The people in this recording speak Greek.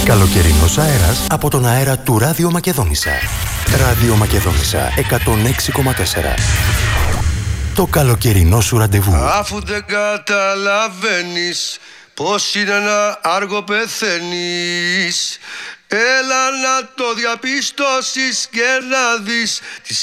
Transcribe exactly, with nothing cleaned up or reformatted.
Καλοκαιρινός αέρας από τον αέρα του Ράδιο Μακεδόνισσα. Ράδιο Μακεδόνισσα εκατόν έξι κόμμα τέσσερα. Το καλοκαιρινό σου ραντεβού. Αφού δεν καταλαβαίνεις πως είναι ένα άργο πεθαίνεις, έλα να το διαπιστώσεις και να δεις τη